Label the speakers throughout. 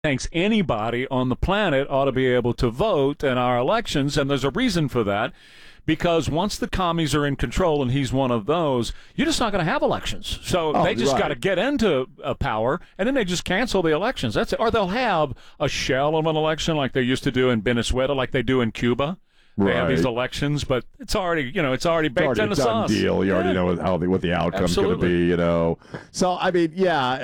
Speaker 1: thinks anybody on the planet ought to be able to vote in our elections, and there's a reason for that. Because once the commies are in control, and he's one of those, you're just not going to have elections. So they just got to get into power, and then they just cancel the elections. That's it. Or they'll have a shell of an election like they used to do in Venezuela, like they do in Cuba. They have these elections, but it's already, baked in the sauce.
Speaker 2: Deal. You already know what the outcome's going to be, So, I mean,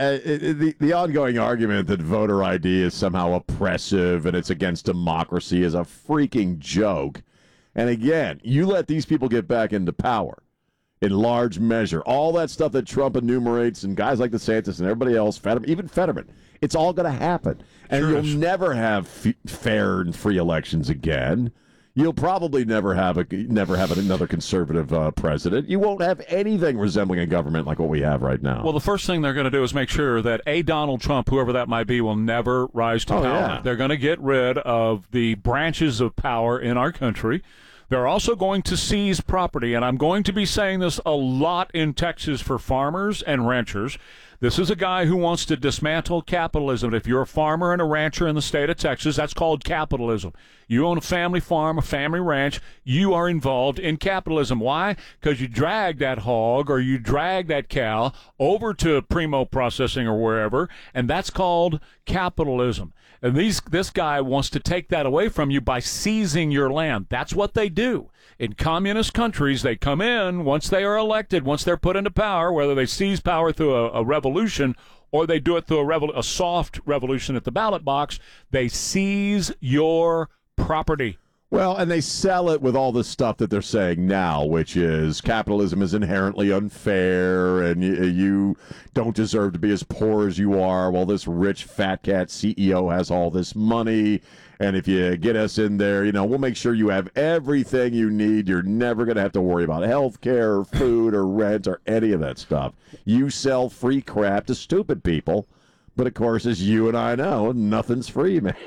Speaker 2: the ongoing argument that voter ID is somehow oppressive and it's against democracy is a freaking joke. And again, you let these people get back into power in large measure. All that stuff that Trump enumerates and guys like DeSantis and everybody else, even Fetterman, it's all going to happen. And you'll never have fair and free elections again. You'll probably never have another conservative president. You won't have anything resembling a government like what we have right now.
Speaker 1: Well, the first thing they're going to do is make sure that Donald Trump, whoever that might be, will never rise to power. Yeah. They're going to get rid of the branches of power in our country. They're also going to seize property, and I'm going to be saying this a lot in Texas for farmers and ranchers. This is a guy who wants to dismantle capitalism. If you're a farmer and a rancher in the state of Texas, that's called capitalism. You own a family farm, a family ranch, you are involved in capitalism. Why? Because you drag that hog or you drag that cow over to Primo Processing or wherever, and that's called capitalism. And this guy wants to take that away from you by seizing your land. That's what they do. In communist countries, they come in, once they are elected, once they're put into power, whether they seize power through a revolution or they do it through a soft revolution at the ballot box, they seize your property.
Speaker 2: Well, and they sell it with all this stuff that they're saying now, which is capitalism is inherently unfair and you don't deserve to be as poor as you are while this rich fat cat CEO has all this money. And if you get us in there, we'll make sure you have everything you need. You're never going to have to worry about health care or food or rent or any of that stuff. You sell free crap to stupid people. But, of course, as you and I know, nothing's free, man.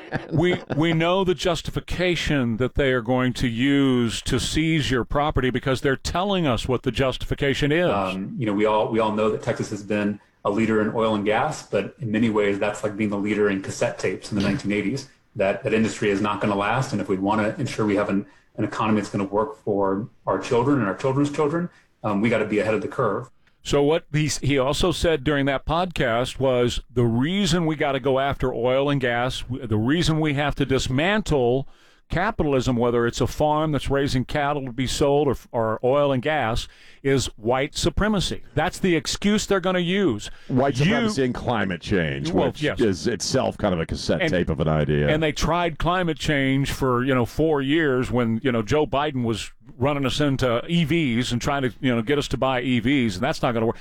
Speaker 1: We know the justification that they are going to use to seize your property because they're telling us what the justification is.
Speaker 3: We all know that Texas has been a leader in oil and gas, but in many ways that's like being the leader in cassette tapes in the 1980s. That industry is not going to last, and if we want to ensure we have an economy that's going to work for our children and our children's children, we got to be ahead of the curve.
Speaker 1: So what he also said during that podcast was the reason we got to go after oil and gas, the reason we have to dismantle capitalism, whether it's a farm that's raising cattle to be sold or oil and gas, is white supremacy. That's the excuse they're going to use.
Speaker 2: White supremacy and climate change, which is itself kind of a cassette tape of an idea.
Speaker 1: And they tried climate change for 4 years when Joe Biden was running us into EVs and trying to get us to buy EVs, and that's not going to work.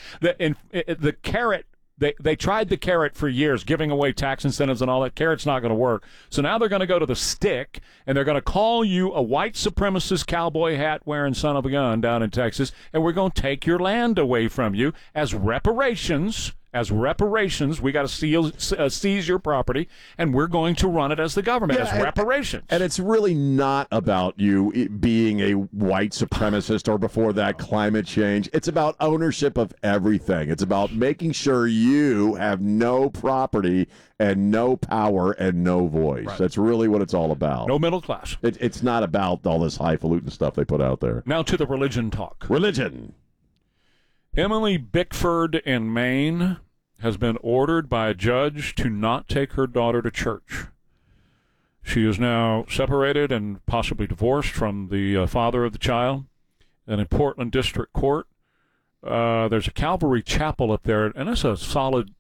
Speaker 1: The carrot. They tried the carrot for years, giving away tax incentives and all that. Carrot's not going to work. So now they're going to go to the stick, and they're going to call you a white supremacist cowboy hat wearing son of a gun down in Texas, and we're going to take your land away from you as reparations. We got to seize your property, and we're going to run it as the government, as reparations.
Speaker 2: And it's really not about you being a white supremacist or before that climate change. It's about ownership of everything. It's about making sure you have no property and no power and no voice. Right. That's really what it's all about.
Speaker 1: No middle class.
Speaker 2: It's not about all this highfalutin stuff they put out there.
Speaker 1: Now to the religion talk.
Speaker 2: Religion.
Speaker 1: Emily Bickford in Maine has been ordered by a judge to not take her daughter to church. She is now separated and possibly divorced from the father of the child. And in Portland District Court, there's a Calvary Chapel up there, and that's a solid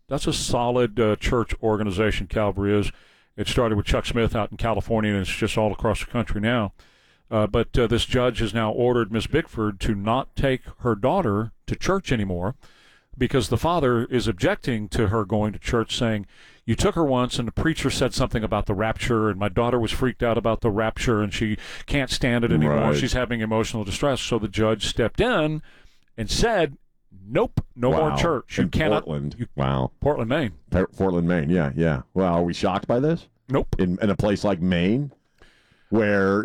Speaker 1: church organization. Calvary is. It started with Chuck Smith out in California, and it's just all across the country now. But this judge has now ordered Ms. Bickford to not take her daughter to church anymore because the father is objecting to her going to church, saying, you took her once and the preacher said something about the rapture, and my daughter was freaked out about the rapture, and she can't stand it anymore. Right. She's having emotional distress. So the judge stepped in and said, nope, no more church. You cannot.
Speaker 2: Portland.
Speaker 1: Portland, Maine.
Speaker 2: Portland, Maine, yeah. Well, are we shocked by this?
Speaker 1: Nope.
Speaker 2: In a place like Maine? Where,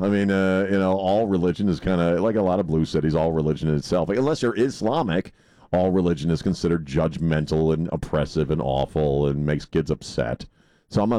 Speaker 2: all religion is kind of like a lot of blue cities, all religion in itself. Like, unless you're Islamic, all religion is considered judgmental and oppressive and awful and makes kids upset. So I'm